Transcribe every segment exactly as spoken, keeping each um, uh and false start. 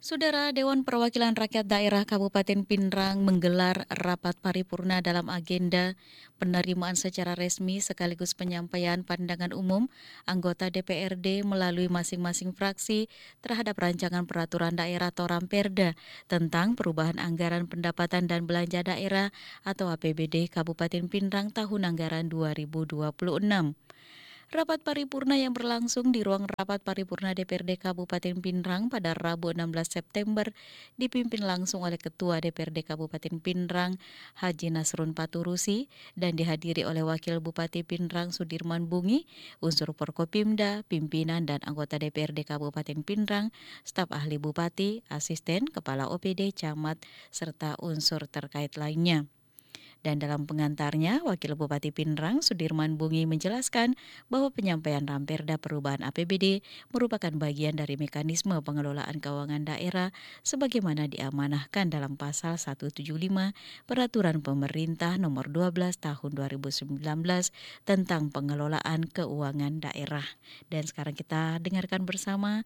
Saudara Dewan Perwakilan Rakyat Daerah Kabupaten Pindrang menggelar rapat paripurna dalam agenda penerimaan secara resmi sekaligus penyampaian pandangan umum anggota D P R D melalui masing-masing fraksi terhadap rancangan peraturan daerah atau Ramperda tentang perubahan anggaran pendapatan dan belanja daerah atau A P B D Kabupaten Pindrang tahun anggaran dua ribu dua puluh enam. Rapat paripurna yang berlangsung di ruang rapat paripurna D P R D Kabupaten Pindrang pada Rabu enam belas September dipimpin langsung oleh Ketua D P R D Kabupaten Pindrang Haji Nasrun Paturusi dan dihadiri oleh Wakil Bupati Pindrang Sudirman Bungi, unsur Forkopimda, pimpinan dan anggota D P R D Kabupaten Pindrang, staf ahli Bupati, asisten, kepala O P D, camat, serta unsur terkait lainnya. Dan dalam pengantarnya, Wakil Bupati Pindrang Sudirman Bungi menjelaskan bahwa penyampaian Ramperda perubahan A P B D merupakan bagian dari mekanisme pengelolaan keuangan daerah sebagaimana diamanahkan dalam pasal seratus tujuh puluh lima Peraturan Pemerintah Nomor dua belas Tahun dua ribu sembilan belas tentang pengelolaan keuangan daerah. Dan sekarang kita dengarkan bersama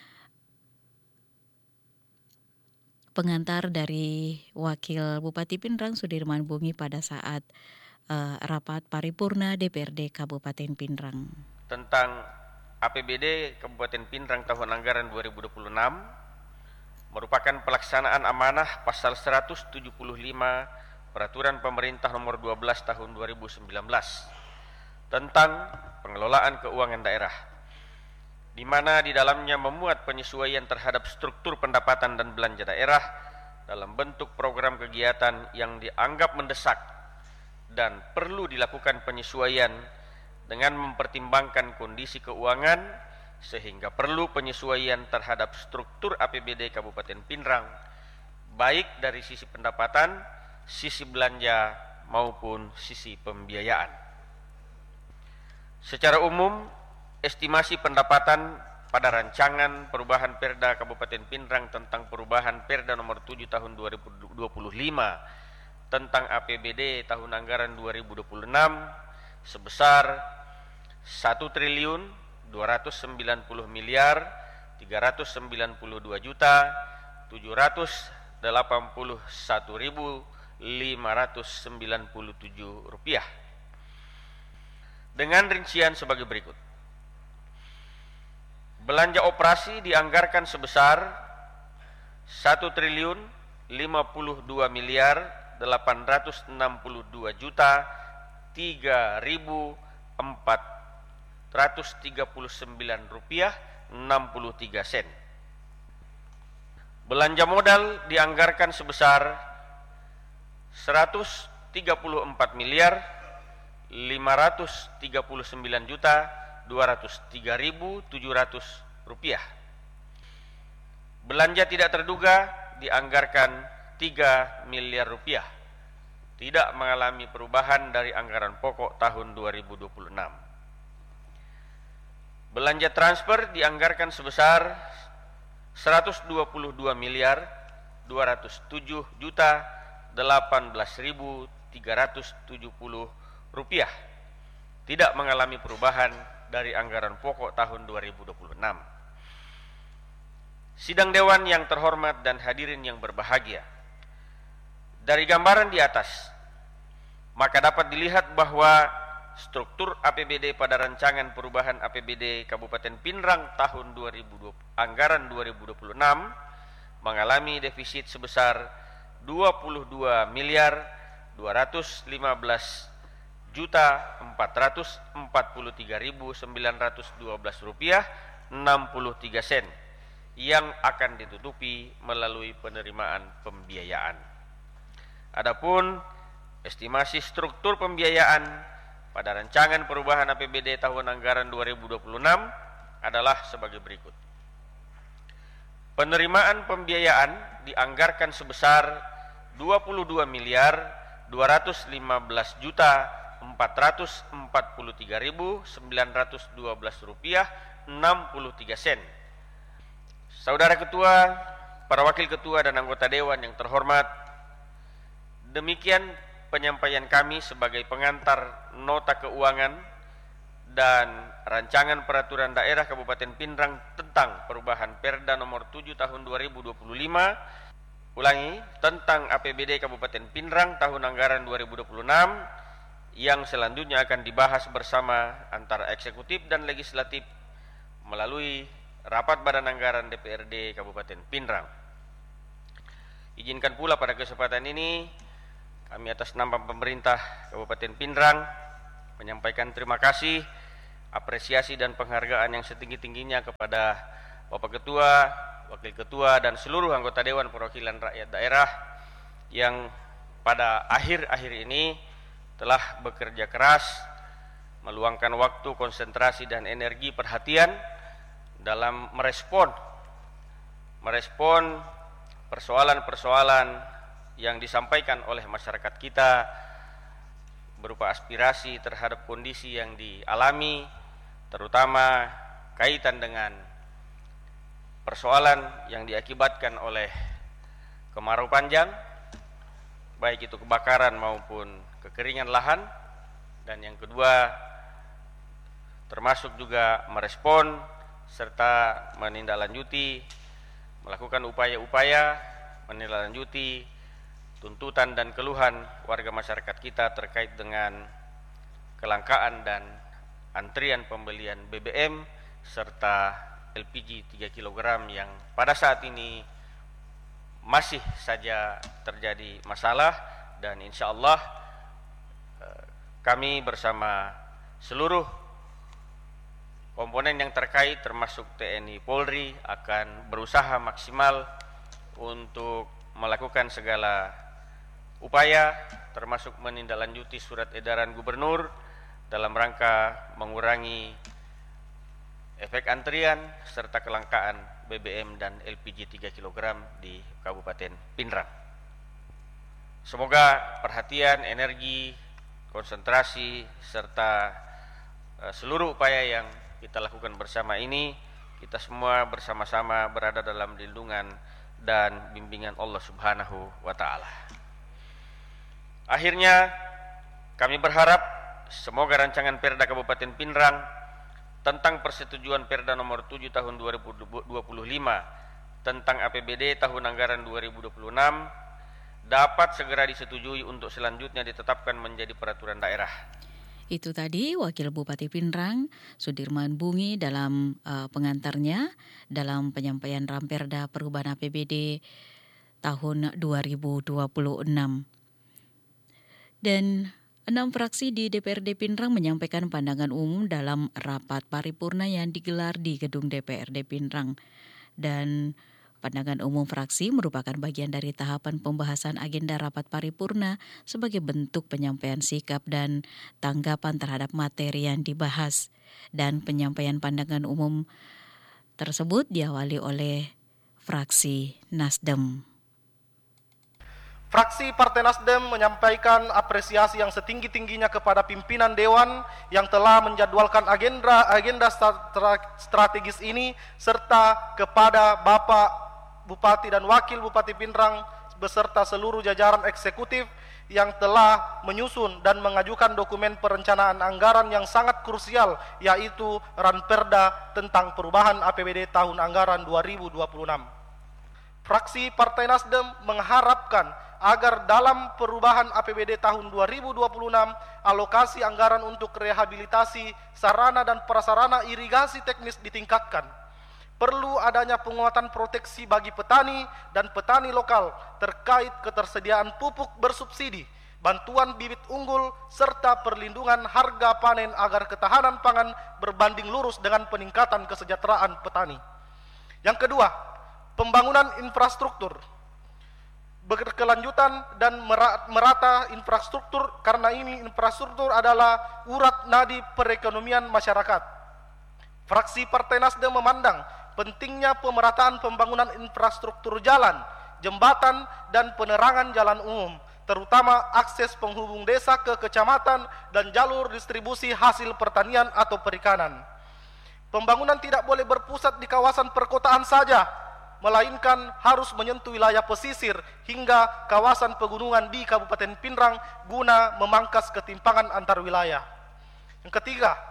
pengantar dari Wakil Bupati Pindrang Sudirman Bungi pada saat uh, rapat paripurna D P R D Kabupaten Pindrang. Tentang A P B D Kabupaten Pindrang tahun anggaran dua ribu dua puluh enam merupakan pelaksanaan amanah pasal seratus tujuh puluh lima Peraturan Pemerintah Nomor dua belas Tahun dua ribu sembilan belas tentang pengelolaan keuangan daerah, di mana di dalamnya memuat penyesuaian terhadap struktur pendapatan dan belanja daerah dalam bentuk program kegiatan yang dianggap mendesak dan perlu dilakukan penyesuaian dengan mempertimbangkan kondisi keuangan, sehingga perlu penyesuaian terhadap struktur A P B D Kabupaten Pindrang, baik dari sisi pendapatan, sisi belanja, maupun sisi pembiayaan. Secara umum, estimasi pendapatan pada rancangan perubahan Perda Kabupaten Pindrang tentang perubahan Perda Nomor tujuh Tahun dua ribu dua puluh lima tentang A P B D tahun anggaran dua ribu dua puluh enam sebesar satu triliun dua ratus sembilan puluh miliar tiga ratus sembilan puluh dua juta tujuh ratus delapan puluh satu ribu lima ratus sembilan puluh tujuh rupiah. Dengan rincian sebagai berikut. Belanja operasi dianggarkan sebesar satu triliun lima puluh dua miliar delapan ratus enam puluh dua juta tiga ribu empat ratus tiga puluh sembilan rupiah enam puluh tiga sen. Belanja modal dianggarkan sebesar seratus tiga puluh empat miliar lima ratus tiga puluh sembilan juta dua ratus tiga ribu tujuh ratus rupiah. Belanja tidak terduga dianggarkan tiga miliar rupiah, tidak mengalami perubahan dari anggaran pokok tahun dua ribu dua puluh enam. Belanja transfer dianggarkan sebesar seratus dua puluh dua miliar dua ratus tujuh juta delapan belas ribu tiga ratus tujuh puluh rupiah, tidak mengalami perubahan dari anggaran pokok tahun dua ribu dua puluh enam. Sidang Dewan yang terhormat dan hadirin yang berbahagia, dari gambaran di atas, maka dapat dilihat bahwa struktur A P B D pada rancangan perubahan A P B D Kabupaten Pindrang tahun dua ribu dua puluh, anggaran dua ribu dua puluh enam mengalami defisit sebesar dua puluh dua miliar dua ratus lima belas juta empat ratus empat puluh tiga ribu sembilan ratus dua belas rupiah enam puluh tiga sen yang akan ditutupi melalui penerimaan pembiayaan. Adapun estimasi struktur pembiayaan pada rancangan perubahan A P B D tahun anggaran dua ribu dua puluh enam adalah sebagai berikut. Penerimaan pembiayaan dianggarkan sebesar dua puluh dua miliar dua ratus lima belas juta empat ratus empat puluh tiga ribu sembilan ratus dua belas rupiah enam puluh tiga sen. Saudara Ketua, para Wakil Ketua dan anggota Dewan yang terhormat, demikian penyampaian kami sebagai pengantar nota keuangan dan rancangan peraturan daerah Kabupaten Pindrang tentang perubahan Perda nomor tujuh tahun dua ribu dua puluh lima, ulangi, tentang A P B D Kabupaten Pindrang tahun anggaran dua ribu dua puluh enam, yang selanjutnya akan dibahas bersama antara eksekutif dan legislatif melalui rapat Badan Anggaran D P R D Kabupaten Pindrang. Izinkan pula pada kesempatan ini kami atas nama pemerintah Kabupaten Pindrang menyampaikan terima kasih, apresiasi dan penghargaan yang setinggi-tingginya kepada Bapak Ketua, Wakil Ketua dan seluruh anggota Dewan Perwakilan Rakyat Daerah yang pada akhir-akhir ini telah bekerja keras, meluangkan waktu, konsentrasi dan energi perhatian dalam merespon merespon persoalan-persoalan yang disampaikan oleh masyarakat kita berupa aspirasi terhadap kondisi yang dialami, terutama kaitan dengan persoalan yang diakibatkan oleh kemarau panjang, baik itu kebakaran maupun kekeringan lahan, dan yang kedua termasuk juga merespon serta menindaklanjuti, melakukan upaya-upaya menindaklanjuti tuntutan dan keluhan warga masyarakat kita terkait dengan kelangkaan dan antrian pembelian B B M serta L P G tiga kilogram yang pada saat ini masih saja terjadi masalah, dan insya Allah kami bersama seluruh komponen yang terkait termasuk T N I Polri akan berusaha maksimal untuk melakukan segala upaya termasuk menindaklanjuti surat edaran gubernur dalam rangka mengurangi efek antrian serta kelangkaan B B M dan L P G tiga kilogram di Kabupaten Pindrang. Semoga perhatian, energi, konsentrasi serta uh, seluruh upaya yang kita lakukan bersama ini, kita semua bersama-sama berada dalam lindungan dan bimbingan Allah Subhanahu wa Ta'ala. Akhirnya kami berharap semoga rancangan Perda Kabupaten Pindrang tentang persetujuan Perda nomor tujuh tahun dua ribu dua puluh lima tentang A P B D tahun anggaran dua ribu dua puluh enam dapat segera disetujui untuk selanjutnya ditetapkan menjadi peraturan daerah. Itu tadi Wakil Bupati Pindrang, Sudirman Bungi dalam uh, pengantarnya dalam penyampaian Ramperda perubahan A P B D tahun dua ribu dua puluh enam. Dan enam fraksi di D P R D Pindrang menyampaikan pandangan umum dalam rapat paripurna yang digelar di gedung D P R D Pindrang. Dan pandangan umum fraksi merupakan bagian dari tahapan pembahasan agenda rapat paripurna sebagai bentuk penyampaian sikap dan tanggapan terhadap materi yang dibahas. Dan penyampaian pandangan umum tersebut diawali oleh fraksi Nasdem. Fraksi Partai Nasdem menyampaikan apresiasi yang setinggi-tingginya kepada pimpinan Dewan yang telah menjadwalkan agenda-agenda strategis ini, serta kepada Bapak Bupati dan Wakil Bupati Pindrang beserta seluruh jajaran eksekutif yang telah menyusun dan mengajukan dokumen perencanaan anggaran yang sangat krusial, yaitu Ranperda tentang perubahan A P B D tahun anggaran dua ribu dua puluh enam. Fraksi Partai Nasdem mengharapkan agar dalam perubahan A P B D tahun dua ribu dua puluh enam, alokasi anggaran untuk rehabilitasi sarana dan prasarana irigasi teknis ditingkatkan. Perlu adanya penguatan proteksi bagi petani dan petani lokal terkait ketersediaan pupuk bersubsidi, bantuan bibit unggul, serta perlindungan harga panen agar ketahanan pangan berbanding lurus dengan peningkatan kesejahteraan petani. Yang kedua, pembangunan infrastruktur berkelanjutan dan merata infrastruktur, karena ini infrastruktur adalah urat nadi perekonomian masyarakat. Fraksi Partai Nasdem memandang pentingnya pemerataan pembangunan infrastruktur jalan, jembatan, dan penerangan jalan umum, terutama akses penghubung desa ke kecamatan dan jalur distribusi hasil pertanian atau perikanan. Pembangunan tidak boleh berpusat di kawasan perkotaan saja, melainkan harus menyentuh wilayah pesisir hingga kawasan pegunungan di Kabupaten Pindrang guna memangkas ketimpangan antar wilayah. Yang ketiga,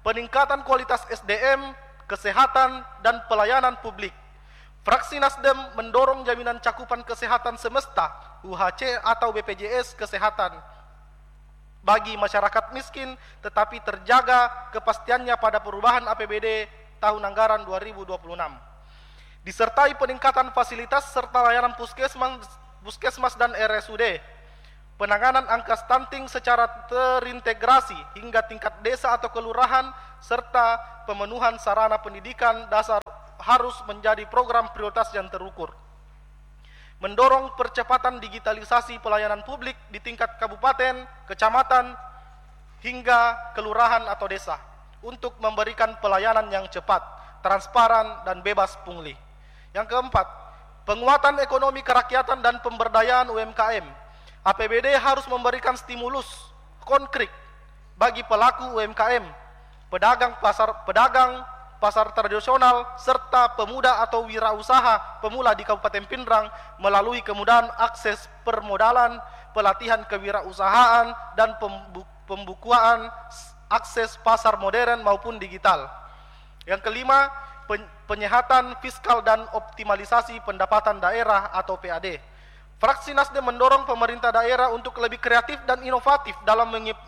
peningkatan kualitas S D M, kesehatan, dan pelayanan publik. Fraksi Nasdem mendorong jaminan cakupan kesehatan semesta U H C atau B P J S kesehatan bagi masyarakat miskin, tetapi terjaga kepastiannya pada perubahan A P B D tahun anggaran dua ribu dua puluh enam. Disertai peningkatan fasilitas serta layanan puskesmas, puskesmas dan R S U D, penanganan angka stunting secara terintegrasi hingga tingkat desa atau kelurahan, serta pemenuhan sarana pendidikan dasar harus menjadi program prioritas yang terukur. Mendorong percepatan digitalisasi pelayanan publik di tingkat kabupaten, kecamatan, hingga kelurahan atau desa untuk memberikan pelayanan yang cepat, transparan, dan bebas pungli. Yang keempat, penguatan ekonomi kerakyatan dan pemberdayaan U M K M. A P B D harus memberikan stimulus konkret bagi pelaku U M K M, pedagang pasar pedagang pasar tradisional, serta pemuda atau wirausaha pemula di Kabupaten Pindrang melalui kemudahan akses permodalan, pelatihan kewirausahaan, dan pembukuan akses pasar modern maupun digital. Yang kelima, penyehatan fiskal dan optimalisasi pendapatan daerah atau P A D. Fraksi Nasdem mendorong pemerintah daerah untuk lebih kreatif dan inovatif dalam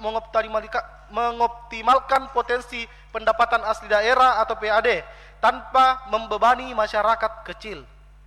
mengoptimalkan potensi pendapatan asli daerah atau P A D tanpa membebani masyarakat kecil.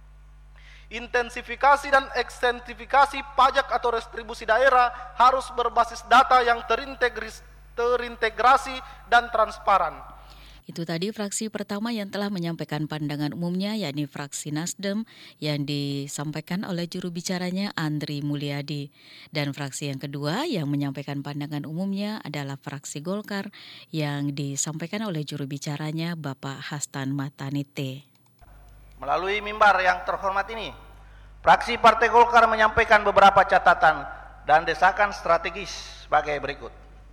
Intensifikasi dan ekstensifikasi pajak atau restribusi daerah harus berbasis data yang terintegrasi dan transparan. Itu tadi fraksi pertama yang telah menyampaikan pandangan umumnya, yakni fraksi Nasdem yang disampaikan oleh juru bicaranya Andri Mulyadi. Dan fraksi yang kedua yang menyampaikan pandangan umumnya adalah fraksi Golkar yang disampaikan oleh juru bicaranya Bapak Hastan Matanite. Melalui mimbar yang terhormat ini, fraksi Partai Golkar menyampaikan beberapa catatan dan desakan strategis sebagai berikut.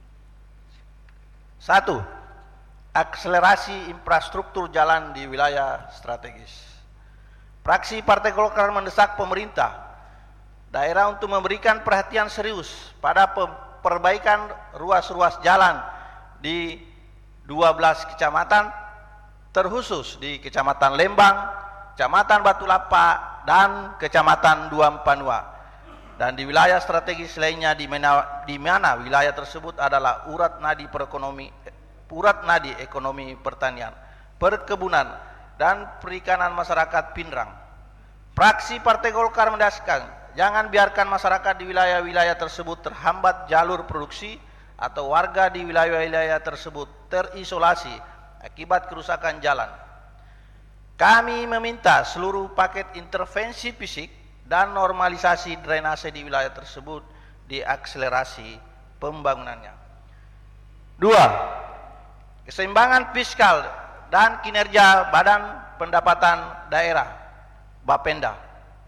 Satu, akselerasi infrastruktur jalan di wilayah strategis. Fraksi Partai Golkar mendesak pemerintah daerah untuk memberikan perhatian serius pada perbaikan ruas-ruas jalan di dua belas kecamatan, terkhusus di Kecamatan Lembang, Kecamatan Batu Lapa, dan Kecamatan Duampanua. Dan di wilayah strategis lainnya di mana, di mana wilayah tersebut adalah urat nadi perekonomi urat nadi ekonomi pertanian, perkebunan, dan perikanan masyarakat Pindrang. Fraksi Partai Golkar mendaskan, jangan biarkan masyarakat di wilayah-wilayah tersebut terhambat jalur produksi atau warga di wilayah-wilayah tersebut terisolasi akibat kerusakan jalan. Kami meminta seluruh paket intervensi fisik dan normalisasi drainase di wilayah tersebut diakselerasi pembangunannya. Dua, keseimbangan fiskal dan kinerja Badan Pendapatan Daerah Bapenda.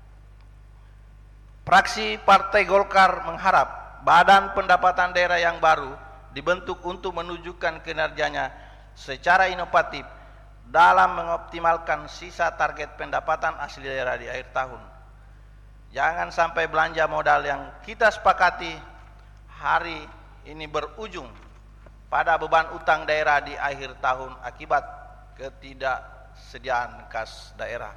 Fraksi Partai Golkar mengharap Badan Pendapatan Daerah yang baru dibentuk untuk menunjukkan kinerjanya secara inovatif dalam mengoptimalkan sisa target pendapatan asli daerah di akhir tahun. Jangan sampai belanja modal yang kita sepakati hari ini berujung pada beban utang daerah di akhir tahun akibat ketidaksediaan kas daerah.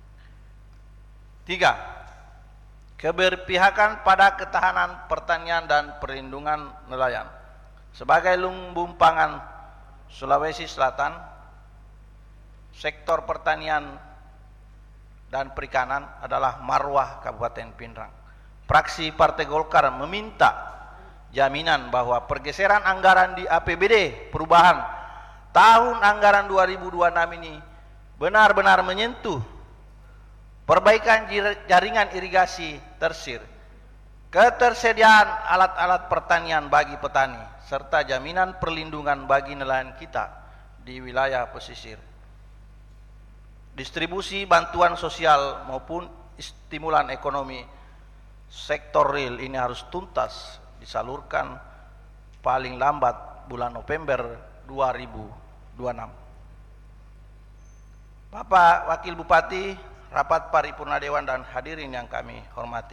Tiga, keberpihakan pada ketahanan pertanian dan perlindungan nelayan. Sebagai lumbung pangan Sulawesi Selatan, sektor pertanian dan perikanan adalah marwah Kabupaten Pindrang. Fraksi Partai Golkar meminta jaminan bahwa pergeseran anggaran di A P B D perubahan tahun anggaran dua ribu dua puluh enam ini benar-benar menyentuh perbaikan jaringan irigasi tersir, ketersediaan alat-alat pertanian bagi petani, serta jaminan perlindungan bagi nelayan kita di wilayah pesisir. Distribusi bantuan sosial maupun stimulan ekonomi sektor real ini harus tuntas disalurkan paling lambat bulan November dua ribu dua puluh enam. Bapak Wakil Bupati, rapat paripurna Dewan, dan hadirin yang kami hormati.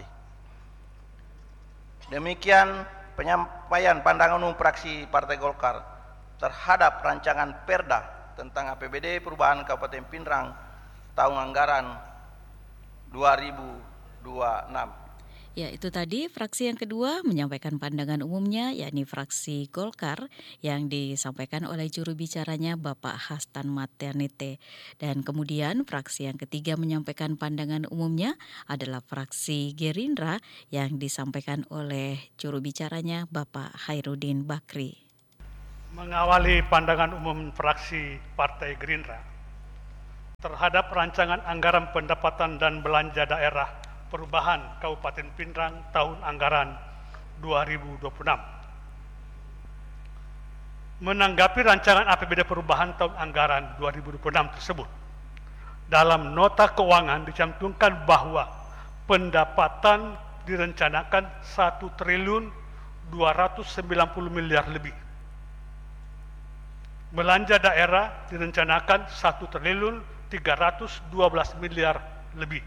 Demikian penyampaian pandangan umum fraksi Partai Golkar terhadap rancangan Perda tentang A P B D Perubahan Kabupaten Pindrang tahun anggaran dua ribu dua puluh enam. Ya, itu tadi fraksi yang kedua menyampaikan pandangan umumnya, yakni fraksi Golkar yang disampaikan oleh juru bicaranya Bapak Hastan Maternite. Dan kemudian fraksi yang ketiga menyampaikan pandangan umumnya adalah fraksi Gerindra yang disampaikan oleh juru bicaranya Bapak Hairudin Bakri. Mengawali pandangan umum fraksi Partai Gerindra terhadap rancangan anggaran pendapatan dan belanja daerah Perubahan Kabupaten Pindrang tahun anggaran dua ribu dua puluh enam. Menanggapi rancangan A P B D Perubahan tahun anggaran dua ribu dua puluh enam tersebut, dalam nota keuangan dicantumkan bahwa pendapatan direncanakan satu triliun dua ratus sembilan puluh miliar lebih. Belanja daerah direncanakan satu triliun tiga ratus dua belas miliar lebih.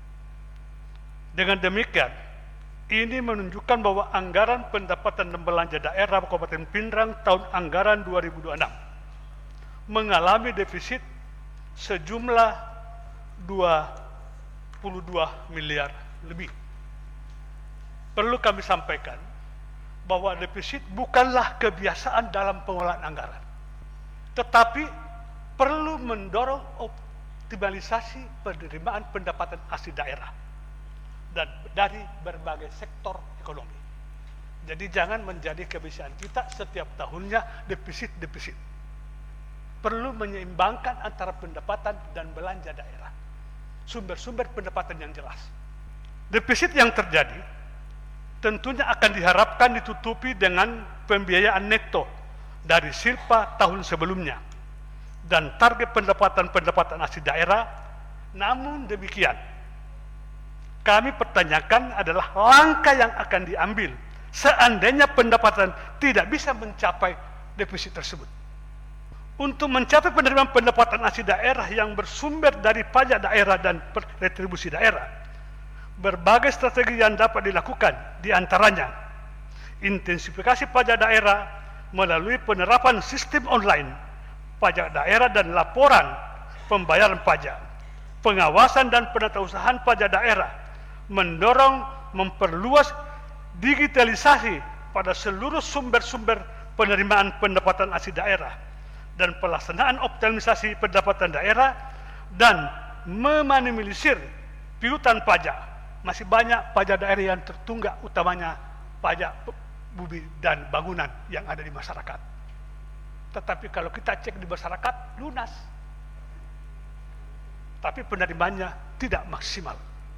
Dengan demikian, ini menunjukkan bahwa anggaran pendapatan dan belanja daerah Kabupaten Pindrang tahun anggaran dua ribu dua puluh enam mengalami defisit sejumlah dua puluh dua miliar lebih. Perlu kami sampaikan bahwa defisit bukanlah kebiasaan dalam pengelolaan anggaran, tetapi perlu mendorong optimalisasi penerimaan pendapatan asli daerah dan dari berbagai sektor ekonomi. Jadi jangan menjadi kebiasaan kita setiap tahunnya defisit-defisit. Perlu menyeimbangkan antara pendapatan dan belanja daerah. Sumber-sumber pendapatan yang jelas. Defisit yang terjadi tentunya akan diharapkan ditutupi dengan pembiayaan neto dari silpa tahun sebelumnya dan target pendapatan-pendapatan asli daerah. Namun demikian, kami pertanyakan adalah langkah yang akan diambil seandainya pendapatan tidak bisa mencapai defisit tersebut. Untuk mencapai penerimaan pendapatan asli daerah yang bersumber dari pajak daerah dan retribusi daerah, berbagai strategi yang dapat dilakukan, diantaranya intensifikasi pajak daerah melalui penerapan sistem online, pajak daerah dan laporan pembayaran pajak, pengawasan dan penatausahaan pajak daerah, mendorong memperluas digitalisasi pada seluruh sumber-sumber penerimaan pendapatan asli daerah dan pelaksanaan optimalisasi pendapatan daerah dan meminimalisir piutang pajak. Masih banyak pajak daerah yang tertunggak, utamanya pajak bumi dan bangunan yang ada di masyarakat. Tetapi kalau kita cek di masyarakat, lunas. Tapi penerimaannya tidak maksimal.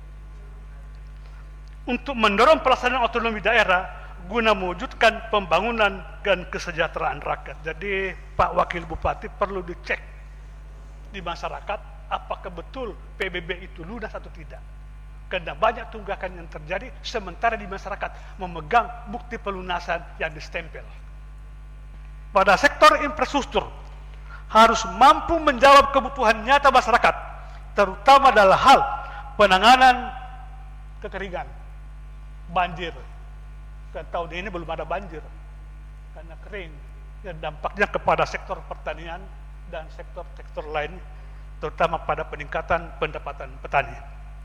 Untuk mendorong pelaksanaan otonomi daerah guna mewujudkan pembangunan dan kesejahteraan rakyat. Jadi Pak Wakil Bupati perlu dicek di masyarakat apakah betul P B B itu lunas atau tidak. Karena banyak tunggakan yang terjadi sementara di masyarakat memegang bukti pelunasan yang distempel. Pada sektor infrastruktur harus mampu menjawab kebutuhan nyata masyarakat, terutama dalam hal penanganan kekeringan, banjir. Dan tahun ini belum ada banjir karena kering, dan dampaknya kepada sektor pertanian dan sektor-sektor lain, terutama pada peningkatan pendapatan petani.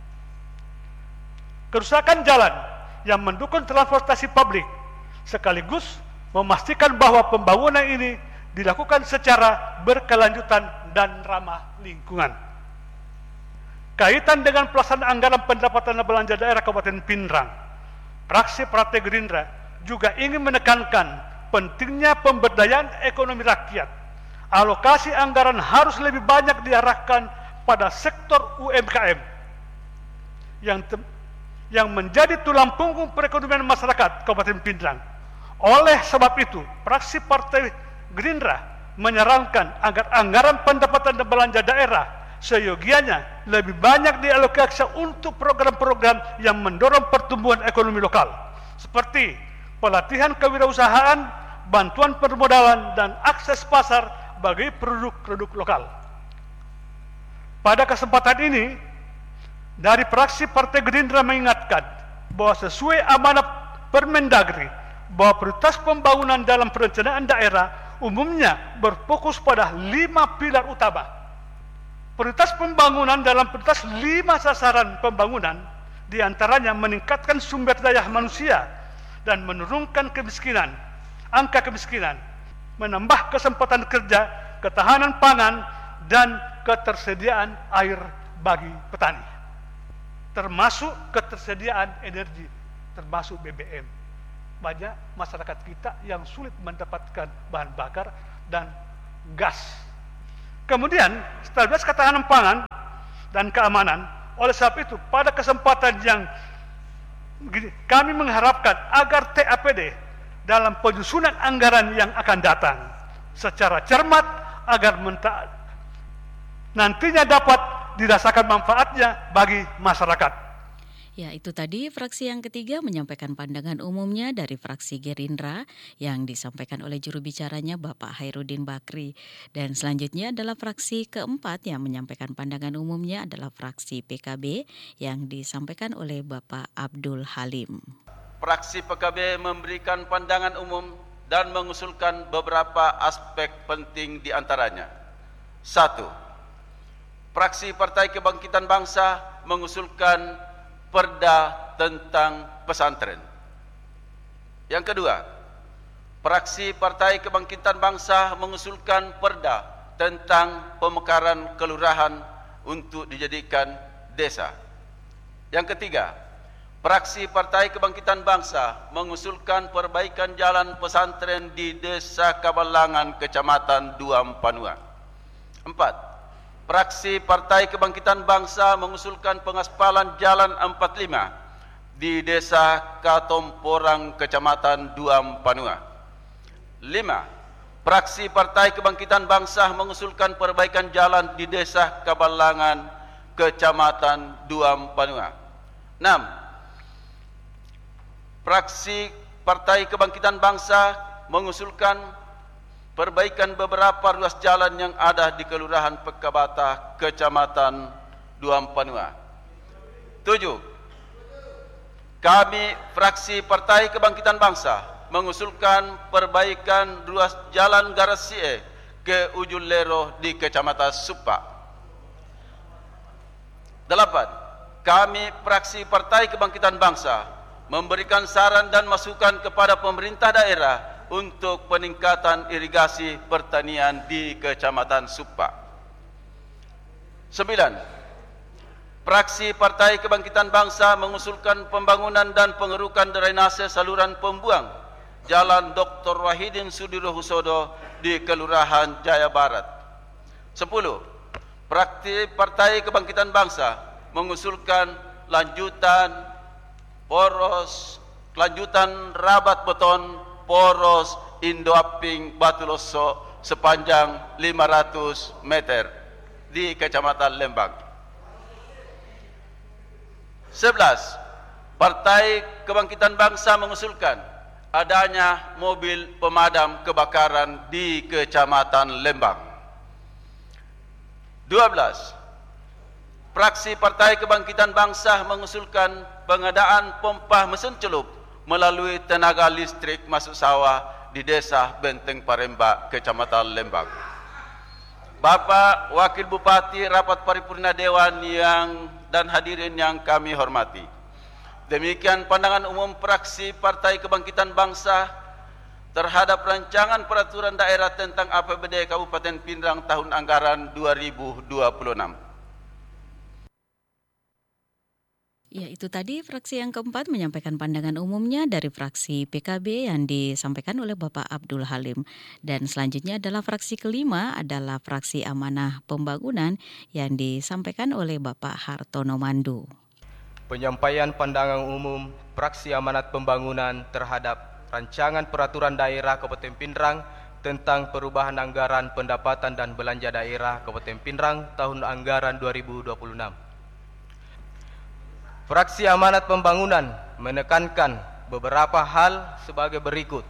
Kerusakan jalan yang mendukung transportasi publik sekaligus memastikan bahwa pembangunan ini dilakukan secara berkelanjutan dan ramah lingkungan. Kaitan dengan pelaksanaan anggaran pendapatan dan belanja daerah Kabupaten Pindrang, fraksi Partai Gerindra juga ingin menekankan pentingnya pemberdayaan ekonomi rakyat. Alokasi anggaran harus lebih banyak diarahkan pada sektor U M K M yang yang menjadi tulang punggung perekonomian masyarakat Kabupaten Pindrang. Oleh sebab itu, fraksi Partai Gerindra menyarankan agar anggaran pendapatan dan belanja daerah seyogianya lebih banyak dialokasikan untuk program-program yang mendorong pertumbuhan ekonomi lokal, seperti pelatihan kewirausahaan, bantuan permodalan, dan akses pasar bagi produk-produk lokal. Pada kesempatan ini, dari fraksi Partai Gerindra mengingatkan bahwa sesuai amanat Permendagri, bahwa prioritas pembangunan dalam perencanaan daerah umumnya berfokus pada lima pilar utama. Prioritas pembangunan dalam prioritas lima sasaran pembangunan, diantaranya meningkatkan sumber daya manusia dan menurunkan kemiskinan, angka kemiskinan, menambah kesempatan kerja, ketahanan pangan, dan ketersediaan air bagi petani, termasuk ketersediaan energi, termasuk B B M. Banyak masyarakat kita yang sulit mendapatkan bahan bakar dan gas. Kemudian, stabilitas ketahanan pangan dan keamanan. Oleh sebab itu, pada kesempatan yang kami mengharapkan agar T A P D dalam penyusunan anggaran yang akan datang secara cermat agar menta- nantinya dapat dirasakan manfaatnya bagi masyarakat. Ya, itu tadi fraksi yang ketiga menyampaikan pandangan umumnya dari fraksi Gerindra yang disampaikan oleh juru bicaranya Bapak Hairudin Bakri. Dan selanjutnya adalah fraksi keempat yang menyampaikan pandangan umumnya adalah fraksi P K B yang disampaikan oleh Bapak Abdul Halim. Fraksi P K B memberikan pandangan umum dan mengusulkan beberapa aspek penting di antaranya. Satu, fraksi Partai Kebangkitan Bangsa mengusulkan Perda tentang pesantren. Yang kedua, fraksi Partai Kebangkitan Bangsa mengusulkan perda tentang pemekaran kelurahan untuk dijadikan desa. Yang ketiga, fraksi Partai Kebangkitan Bangsa mengusulkan perbaikan jalan pesantren di Desa Kabalangan, Kecamatan Duam Panua. Empat, fraksi Partai Kebangkitan Bangsa mengusulkan pengaspalan Jalan empat puluh lima di Desa Katomporang, Kecamatan Duam Panua. Lima, fraksi Partai Kebangkitan Bangsa mengusulkan perbaikan jalan di Desa Kabalangan, Kecamatan Duam Panua. Enam, fraksi Partai Kebangkitan Bangsa mengusulkan perbaikan beberapa ruas jalan yang ada di Kelurahan Pekabata, Kecamatan Duam Panua. Tujuh, kami fraksi Partai Kebangkitan Bangsa mengusulkan perbaikan ruas jalan Garasie ke Ujung Lero di Kecamatan Supak. Delapan, kami fraksi Partai Kebangkitan Bangsa memberikan saran dan masukan kepada pemerintah daerah untuk peningkatan irigasi pertanian di Kecamatan Supak. Sembilan, fraksi Partai Kebangkitan Bangsa mengusulkan pembangunan dan pengerukan drainase saluran pembuang Jalan Doktor Wahidin Sudirohusodo di Kelurahan Jaya Barat. Sepuluh, fraksi Partai Kebangkitan Bangsa mengusulkan lanjutan poros, lanjutan rabat beton poros Indoaping Batuloso sepanjang lima ratus meter di Kecamatan Lembang. Sebelas, Partai Kebangkitan Bangsa mengusulkan adanya mobil pemadam kebakaran di Kecamatan Lembang. Dua belas, fraksi Partai Kebangkitan Bangsa mengusulkan pengadaan pompa mesin celup melalui tenaga listrik masuk sawah di Desa Benteng Parembak, Kecamatan Lembang. Bapak Wakil Bupati, rapat paripurna Dewan yang dan hadirin yang kami hormati. Demikian pandangan umum fraksi Partai Kebangkitan Bangsa terhadap rancangan peraturan daerah tentang A P B D Kabupaten Pindrang tahun anggaran dua ribu dua puluh enam. Ya, itu tadi fraksi yang keempat menyampaikan pandangan umumnya dari fraksi P K B yang disampaikan oleh Bapak Abdul Halim. Dan selanjutnya adalah fraksi kelima adalah fraksi Amanah Pembangunan yang disampaikan oleh Bapak Hartono Mandu. Penyampaian pandangan umum fraksi Amanat Pembangunan terhadap rancangan peraturan daerah Kabupaten Pindrang tentang perubahan anggaran pendapatan dan belanja daerah Kabupaten Pindrang tahun anggaran dua ribu dua puluh enam. Fraksi Amanat Pembangunan menekankan beberapa hal sebagai berikut.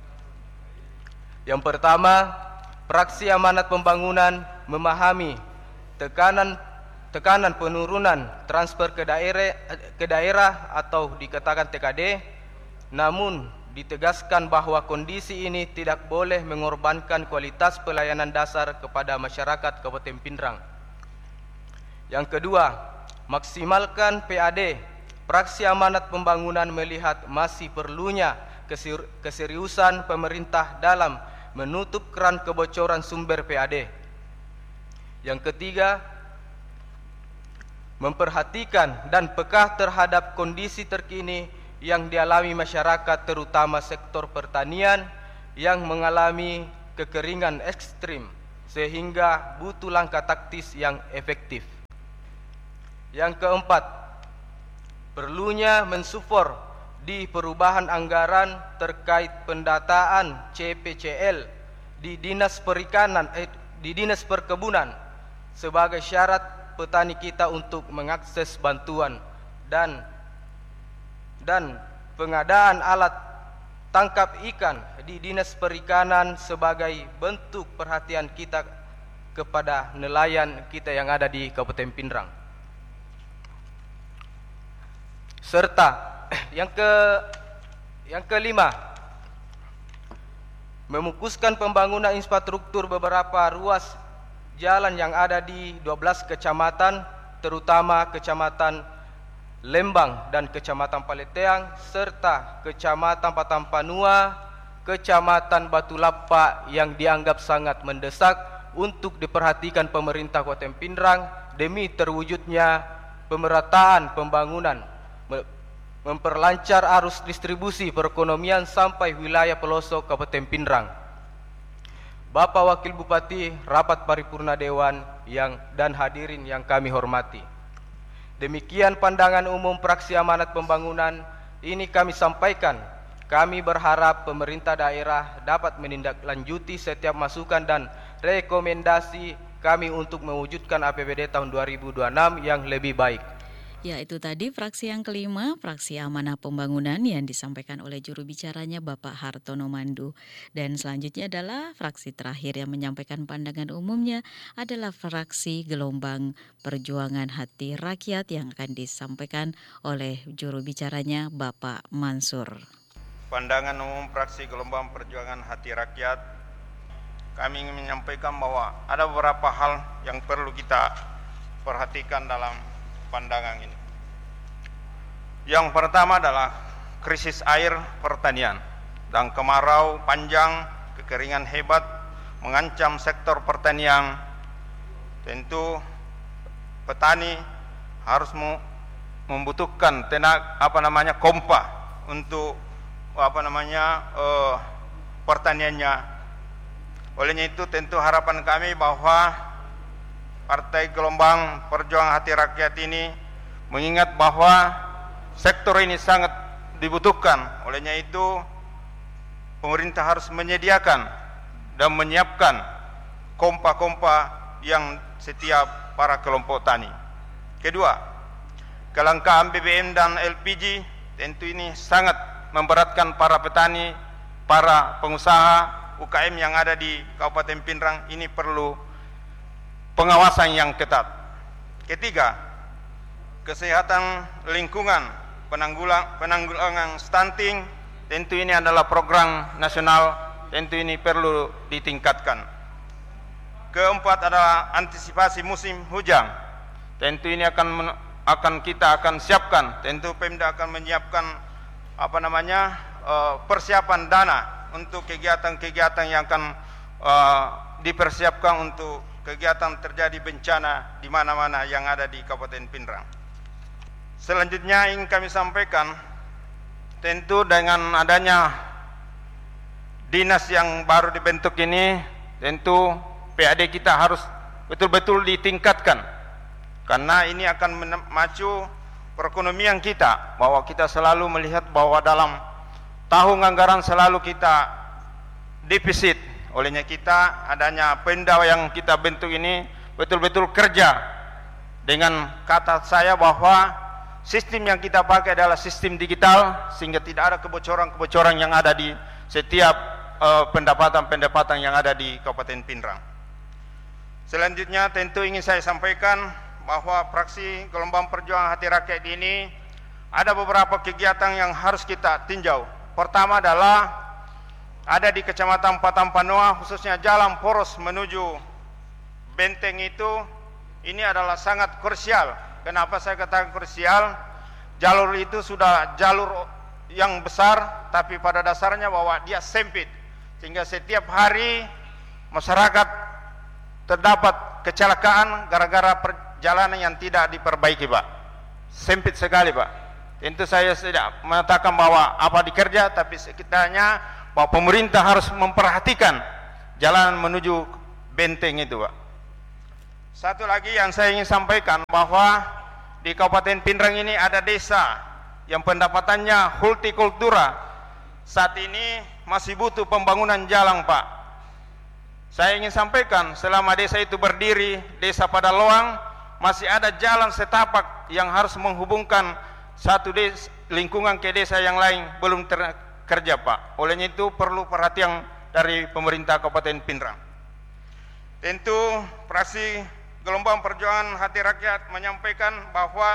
Yang pertama, fraksi Amanat Pembangunan memahami tekanan tekanan penurunan transfer ke daerah ke daerah atau dikatakan T K D, namun ditegaskan bahwa kondisi ini tidak boleh mengorbankan kualitas pelayanan dasar kepada masyarakat Kabupaten Pindrang. Yang kedua, maksimalkan P A D. Praksi Amanat Pembangunan melihat masih perlunya keseriusan pemerintah dalam menutup keran kebocoran sumber P A D. Yang ketiga, memperhatikan dan peka terhadap kondisi terkini yang dialami masyarakat, terutama sektor pertanian yang mengalami kekeringan ekstrim sehingga butuh langkah taktis yang efektif. Yang keempat, perlunya mensupport di perubahan anggaran terkait pendataan C P C L di Dinas Perikanan eh, di Dinas Perkebunan sebagai syarat petani kita untuk mengakses bantuan dan dan pengadaan alat tangkap ikan di Dinas Perikanan sebagai bentuk perhatian kita kepada nelayan kita yang ada di Kabupaten Pindrang. Serta yang ke yang kelima, memfokuskan pembangunan infrastruktur beberapa ruas jalan yang ada di dua belas kecamatan, terutama Kecamatan Lembang dan Kecamatan Paleteang serta Kecamatan Patampanua, Kecamatan Batu Lapa yang dianggap sangat mendesak untuk diperhatikan pemerintah Kabupaten Pindrang demi terwujudnya pemerataan pembangunan, memperlancar arus distribusi perekonomian sampai wilayah pelosok Kabupaten Pindrang. Bapak Wakil Bupati, rapat paripurna Dewan yang dan hadirin yang kami hormati. Demikian pandangan umum Praksi Amanat Pembangunan ini kami sampaikan. Kami berharap pemerintah daerah dapat menindaklanjuti setiap masukan dan rekomendasi kami untuk mewujudkan A P B D tahun dua ribu dua puluh enam yang lebih baik. Ya, itu tadi fraksi yang kelima, Fraksi Amanat Pembangunan yang disampaikan oleh juru bicaranya Bapak Hartono Mandu. Dan selanjutnya adalah fraksi terakhir yang menyampaikan pandangan umumnya adalah Fraksi Gelombang Perjuangan Hati Rakyat yang akan disampaikan oleh juru bicaranya Bapak Mansur. Pandangan umum Fraksi Gelombang Perjuangan Hati Rakyat, kami ingin menyampaikan bahwa ada beberapa hal yang perlu kita perhatikan dalam pandangan ini. Yang pertama adalah krisis air pertanian dan kemarau panjang, kekeringan hebat mengancam sektor pertanian. Tentu petani harus membutuhkan tenaga apa namanya kompa untuk apa namanya eh, pertaniannya. Olehnya itu tentu harapan kami bahwa Partai Gelombang Perjuangan Hati Rakyat ini mengingat bahwa sektor ini sangat dibutuhkan. Olehnya itu pemerintah harus menyediakan dan menyiapkan kompa-kompa yang setiap para kelompok tani. Kedua, kelangkaan B B M dan L P G tentu ini sangat memberatkan para petani, para pengusaha U K M yang ada di Kabupaten Pindrang. Ini perlu pengawasan yang ketat. Ketiga, kesehatan lingkungan, penanggulang, penanggulangan stunting, tentu ini adalah program nasional, tentu ini perlu ditingkatkan. Keempat adalah antisipasi musim hujan, tentu ini akan akan kita akan siapkan, tentu Pemda akan menyiapkan apa namanya uh, persiapan dana untuk kegiatan-kegiatan yang akan uh, dipersiapkan untuk kegiatan terjadi bencana di mana-mana yang ada di Kabupaten Pindrang. Selanjutnya ingin kami sampaikan, tentu dengan adanya dinas yang baru dibentuk ini, tentu P A D kita harus betul-betul ditingkatkan, karena ini akan memacu perekonomian kita, bahwa kita selalu melihat bahwa dalam tahun anggaran selalu kita defisit. Olehnya kita adanya Pemda yang kita bentuk ini betul-betul kerja dengan kata saya bahwa sistem yang kita pakai adalah sistem digital, sehingga tidak ada kebocoran-kebocoran yang ada di setiap pendapatan-pendapatan uh, yang ada di Kabupaten Pindrang. Selanjutnya tentu ingin saya sampaikan bahwa Fraksi Gelombang Perjuangan Hati Rakyat ini ada beberapa kegiatan yang harus kita tinjau pertama adalah ada di Kecamatan Patampanoa, khususnya jalan poros menuju Benteng itu, ini adalah sangat krusial. Kenapa saya katakan krusial? Jalur itu sudah jalur yang besar, tapi pada dasarnya bahwa dia sempit, sehingga setiap hari masyarakat terdapat kecelakaan gara-gara perjalanan yang tidak diperbaiki, Pak. Sempit sekali, Pak. Tentu saya tidak mengatakan bahwa apa dikerja, tapi sekitarnya bahwa pemerintah harus memperhatikan jalan menuju Benteng itu, Pak. Satu lagi yang saya ingin sampaikan bahwa di Kabupaten Pindrang ini ada desa yang pendapatannya hortikultura. Saat ini masih butuh pembangunan jalan, Pak. Saya ingin sampaikan, selama desa itu berdiri, desa Padaloang, masih ada jalan setapak yang harus menghubungkan satu desa, lingkungan ke desa yang lain belum terkerja, Pak. Olehnya itu perlu perhatian dari pemerintah Kabupaten Pindrang. Tentu fraksi Gelombang Perjuangan Hati Rakyat menyampaikan bahwa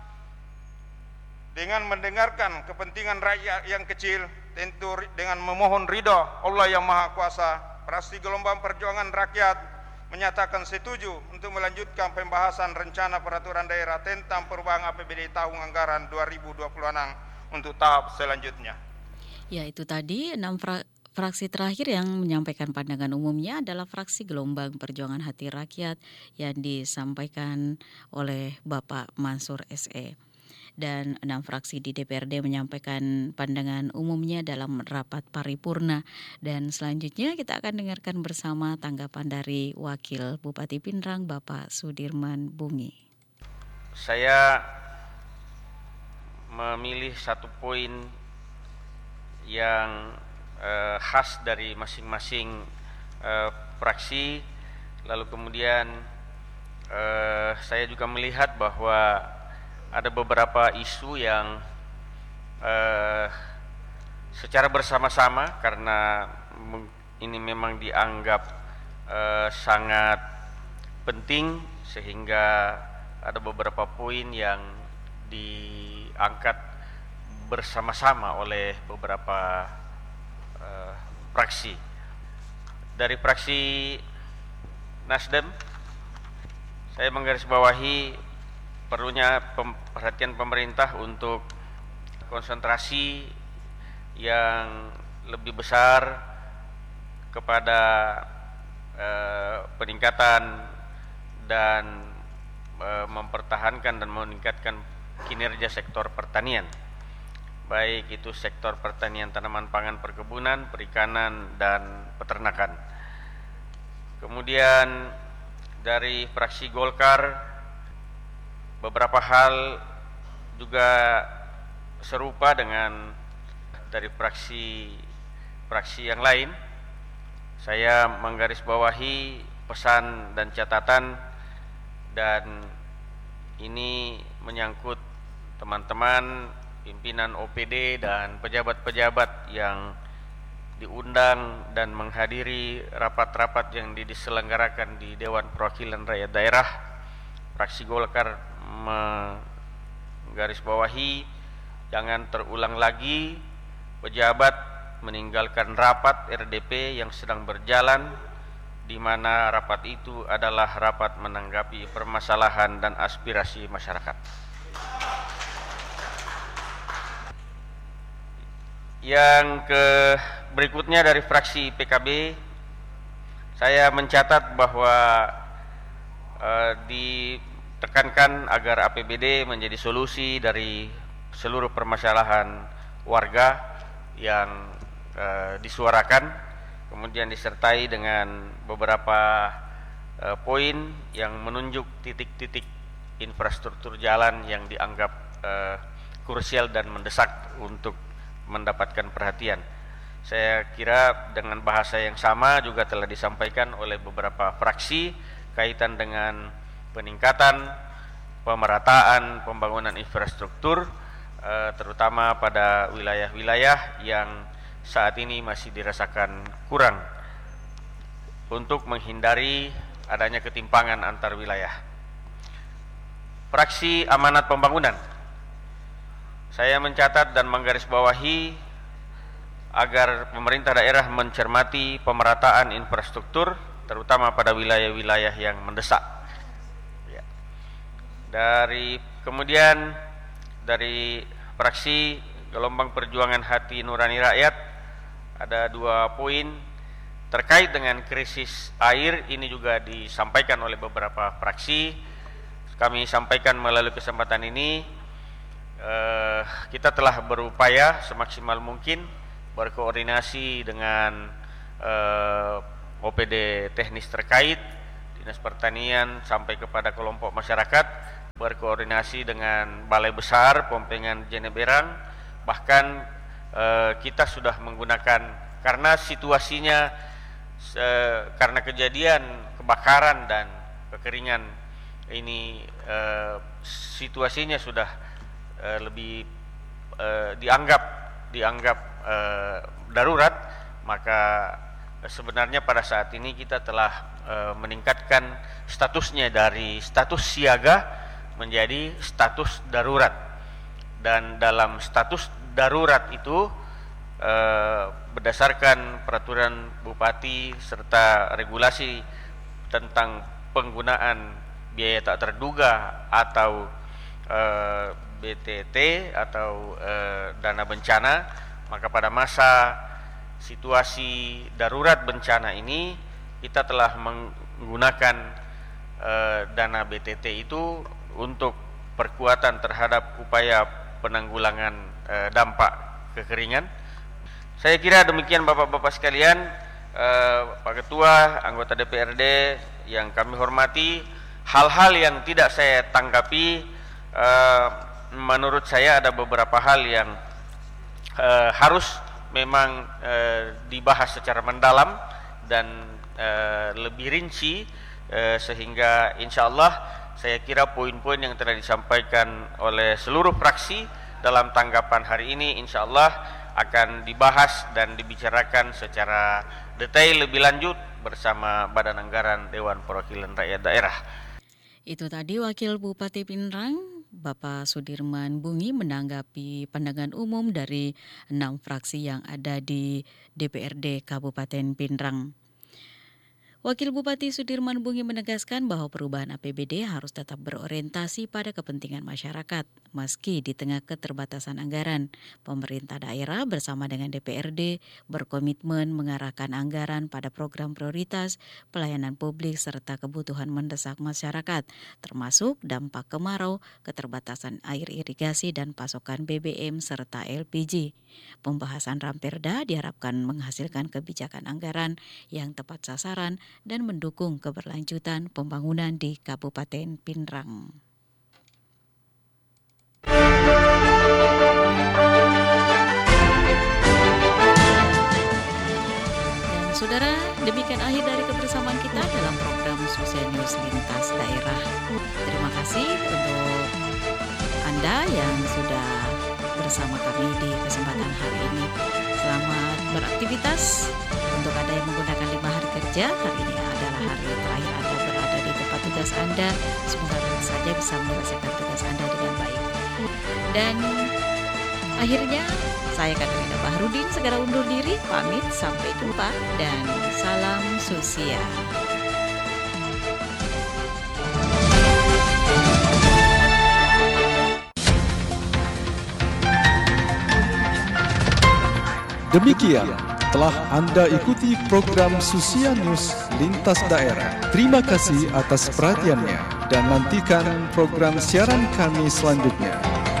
dengan mendengarkan kepentingan rakyat yang kecil, tentu dengan memohon ridho Allah yang Maha Kuasa, fraksi Gelombang Perjuangan Rakyat menyatakan setuju untuk melanjutkan pembahasan rencana peraturan daerah tentang perubahan A P B D tahun anggaran dua ribu dua puluh enam untuk tahap selanjutnya. Ya, itu tadi enam fra- fraksi terakhir yang menyampaikan pandangan umumnya adalah fraksi Gelombang Perjuangan Hati Rakyat yang disampaikan oleh Bapak Mansur S E. Dan enam fraksi di D P R D menyampaikan pandangan umumnya dalam rapat paripurna. Dan selanjutnya kita akan dengarkan bersama tanggapan dari Wakil Bupati Pindrang, Bapak Sudirman Bungi. Saya memilih satu poin yang eh, khas dari masing-masing eh, fraksi. Lalu kemudian eh, saya juga melihat bahwa ada beberapa isu yang eh, secara bersama-sama, karena ini memang dianggap eh, sangat penting, sehingga ada beberapa poin yang diangkat bersama-sama oleh beberapa eh, fraksi. Dari fraksi Nasdem, saya menggarisbawahi perlunya perhatian pemerintah untuk konsentrasi yang lebih besar kepada eh, peningkatan dan eh, mempertahankan dan meningkatkan kinerja sektor pertanian, baik itu sektor pertanian tanaman pangan, perkebunan, perikanan, dan peternakan. Kemudian dari fraksi Golkar, beberapa hal juga serupa dengan dari fraksi fraksi yang lain. Saya menggarisbawahi pesan dan catatan, dan ini menyangkut teman-teman pimpinan O P D dan pejabat-pejabat yang diundang dan menghadiri rapat-rapat yang diselenggarakan di Dewan Perwakilan Rakyat Daerah. Fraksi Golkar menggarisbawahi jangan terulang lagi pejabat meninggalkan rapat R D P yang sedang berjalan, di mana rapat itu adalah rapat menanggapi permasalahan dan aspirasi masyarakat. Yang ke berikutnya dari fraksi P K B, saya mencatat bahwa eh, di tekankan agar A P B D menjadi solusi dari seluruh permasalahan warga yang eh, disuarakan, kemudian disertai dengan beberapa eh, poin yang menunjuk titik-titik infrastruktur jalan yang dianggap eh, krusial dan mendesak untuk mendapatkan perhatian. Saya kira dengan bahasa yang sama juga telah disampaikan oleh beberapa fraksi kaitan dengan peningkatan, pemerataan, pembangunan infrastruktur, eh, terutama pada wilayah-wilayah yang saat ini masih dirasakan kurang, untuk menghindari adanya ketimpangan antar wilayah. Fraksi Amanat Pembangunan, saya mencatat dan menggarisbawahi agar pemerintah daerah mencermati pemerataan infrastruktur terutama pada wilayah-wilayah yang mendesak. Ya. Dari kemudian dari fraksi Gelombang Perjuangan Hati Nurani Rakyat ada dua poin terkait dengan krisis air, ini juga disampaikan oleh beberapa fraksi. Kami sampaikan melalui kesempatan ini, eh, kita telah berupaya semaksimal mungkin berkoordinasi dengan eh, O P D teknis terkait, Dinas Pertanian sampai kepada kelompok masyarakat, berkoordinasi dengan Balai Besar Pompengan Jeneberang, bahkan eh, kita sudah menggunakan, karena situasinya eh, karena kejadian kebakaran dan kekeringan ini eh, situasinya sudah eh, lebih eh, dianggap dianggap eh, darurat, maka eh, sebenarnya pada saat ini kita telah eh, meningkatkan statusnya dari status siaga menjadi status darurat. Dan dalam status darurat itu eh, berdasarkan peraturan Bupati serta regulasi tentang penggunaan biaya tak terduga atau eh, B T T atau eh, dana bencana, maka pada masa situasi darurat bencana ini kita telah menggunakan eh, dana B T T itu untuk perkuatan terhadap upaya penanggulangan eh, dampak kekeringan. Saya kira demikian Bapak-bapak sekalian, eh, Pak Ketua, anggota D P R D yang kami hormati. Hal-hal yang tidak saya tanggapi, eh, menurut saya ada beberapa hal yang eh, harus memang eh, dibahas secara mendalam dan eh, lebih rinci, eh, sehingga insya Allah saya kira poin-poin yang telah disampaikan oleh seluruh fraksi dalam tanggapan hari ini insya Allah akan dibahas dan dibicarakan secara detail lebih lanjut bersama Badan Anggaran Dewan Perwakilan Rakyat Daerah. Itu tadi Wakil Bupati Pinrang, Bapak Sudirman Bungi, menanggapi pandangan umum dari enam fraksi yang ada di D P R D Kabupaten Pinrang. Wakil Bupati Sudirman Bungi menegaskan bahwa perubahan A P B D harus tetap berorientasi pada kepentingan masyarakat. Meski di tengah keterbatasan anggaran, pemerintah daerah bersama dengan D P R D berkomitmen mengarahkan anggaran pada program prioritas, pelayanan publik serta kebutuhan mendesak masyarakat, termasuk dampak kemarau, keterbatasan air irigasi dan pasokan B B M serta L P G. Pembahasan Ramperda diharapkan menghasilkan kebijakan anggaran yang tepat sasaran dan mendukung keberlanjutan pembangunan di Kabupaten Pinrang. Dan saudara, demikian akhir dari kebersamaan kita dalam program Sosial News Lintas Daerah. Terima kasih untuk Anda yang sudah bersama kami di kesempatan hari ini. Selamat beraktivitas. Untuk Anda yang menggunakan lima hari kerja, hari ini adalah hari terakhir Anda berada di tempat tugas Anda. Semoga saja bisa menyelesaikan tugas Anda dengan baik. Dan akhirnya saya Katrina Bahrudin segera undur diri, pamit, sampai jumpa dan salam sosial. Demikian telah Anda ikuti program Sosial News Lintas Daerah. Terima kasih atas perhatiannya dan nantikan program siaran kami selanjutnya.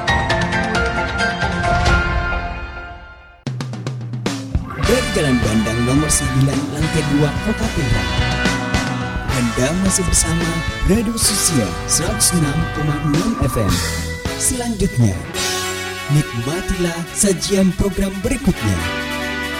Dari Jalan Bandang nomor sembilan lantai dua Kota Pinrang. Anda masih bersama Radio Sosial seratus enam koma enam F M. Selanjutnya, nikmatilah sajian program berikutnya.